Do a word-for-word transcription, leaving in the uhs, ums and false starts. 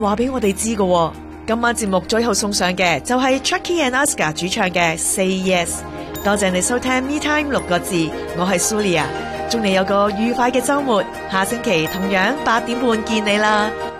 話俾我哋知㗎。今晚節目最後送上嘅就係 Chucky and Aska 主唱嘅 Say Yes。多謝你收聽 Me Time 六個字，我係 Sulia，祝你有個愉快嘅周末，下星期同樣八點半見你啦，